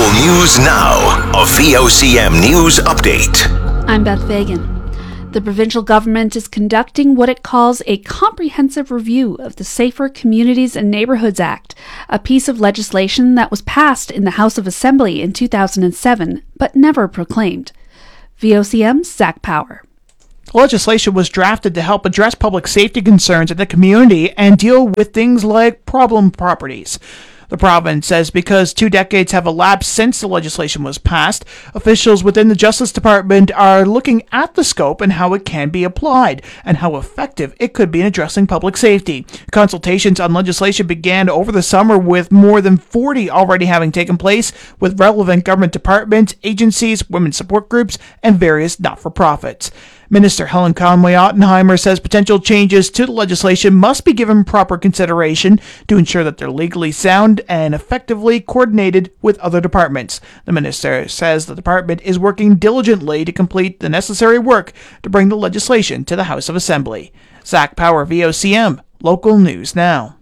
news now. A VOCM news update. I'm Beth Fagan. The provincial government is conducting what it calls a comprehensive review of the Safer Communities and Neighbourhoods Act, a piece of legislation that was passed in the House of Assembly in 2007, but never proclaimed. VOCM's Zach Power. The legislation was drafted to help address public safety concerns in the community and deal with things like problem properties. The province says because 2 decades have elapsed since the legislation was passed, officials within the Justice Department are looking at the scope and how it can be applied, and how effective it could be in addressing public safety. Consultations on legislation began over the summer, with more than 40 already having taken place with relevant government departments, agencies, women's support groups, and various not-for-profits. Minister Helen Conway-Ottenheimer says potential changes to the legislation must be given proper consideration to ensure that they're legally sound and effectively coordinated with other departments. The minister says the department is working diligently to complete the necessary work to bring the legislation to the House of Assembly. Zach Power, VOCM, Local News Now.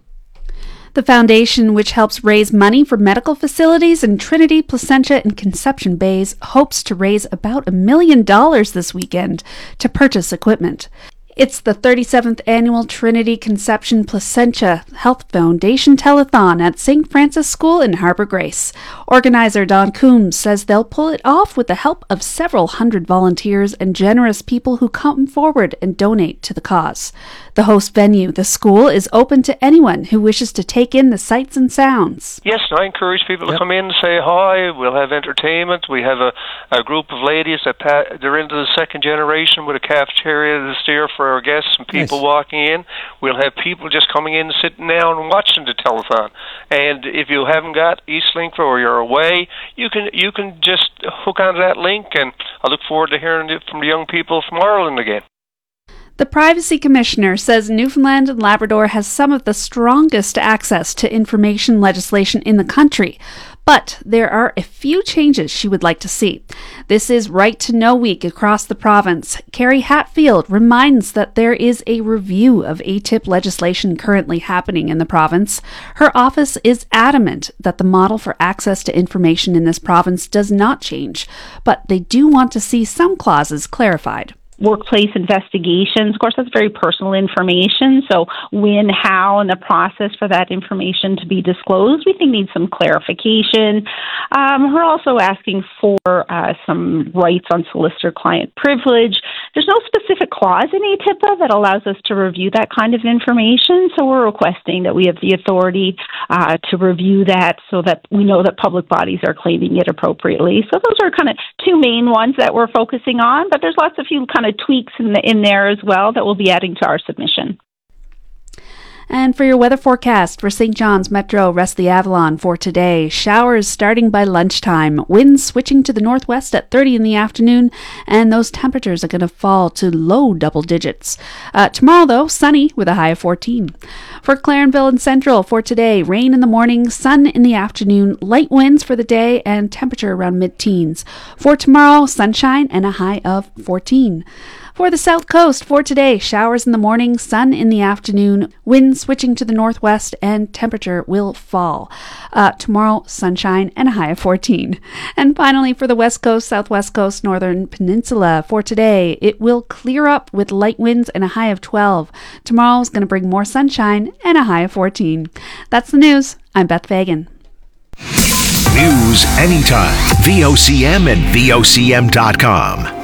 The foundation, which helps raise money for medical facilities in Trinity, Placentia, and Conception Bays, hopes to raise about $1 million this weekend to purchase equipment. It's the 37th annual Trinity Conception Placentia Health Foundation Telethon at St. Francis School in Harbour Grace. Organizer Don Coombs says they'll pull it off with the help of several hundred volunteers and generous people who come forward and donate to the cause. The host venue, the school, is open to anyone who wishes to take in the sights and sounds. Yes, I encourage people to come in and say hi. We'll have entertainment. We have a group of ladies that they're into the second generation with a cafeteria that's there for our guests and people walking in. We'll have people just coming in, sitting down and watching the telethon. And if you haven't got Eastlink or you're away, you can just hook onto that link, and I look forward to hearing it from the young people from Ireland again. The Privacy Commissioner says Newfoundland and Labrador has some of the strongest access to information legislation in the country, but there are a few changes she would like to see. This is Right to Know Week across the province. Carrie Hatfield reminds that there is a review of ATIP legislation currently happening in the province. Her office is adamant that the model for access to information in this province does not change, but they do want to see some clauses clarified. Workplace investigations, of course, that's very personal information. So when, how, and the process for that information to be disclosed, we think needs some clarification. We're also asking for some rights on solicitor-client privilege. There's no specific clause in ATIPA that allows us to review that kind of information. So we're requesting that we have the authority to review that so that we know that public bodies are claiming it appropriately. So those are kind of two main ones that we're focusing on, but there's lots of few kind of tweaks in there as well that we'll be adding to our submission. And for your weather forecast for St. John's Metro, Restley Avalon for today, showers starting by lunchtime, winds switching to the northwest at 30 in the afternoon, and those temperatures are going to fall to low double digits. Tomorrow, though, sunny with a high of 14. For Clarenville and Central for today, rain in the morning, sun in the afternoon, light winds for the day, and temperature around mid-teens. For tomorrow, sunshine and a high of 14. For the South Coast for today, showers in the morning, sun in the afternoon, winds switching to the northwest, and temperature will fall. Tomorrow, sunshine and a high of 14. And finally, for the West Coast, Southwest Coast, Northern Peninsula for today, it will clear up with light winds and a high of 12. Tomorrow is going to bring more sunshine and a high of 14. That's the news. I'm Beth Fagan. News anytime. VOCM and VOCM.com.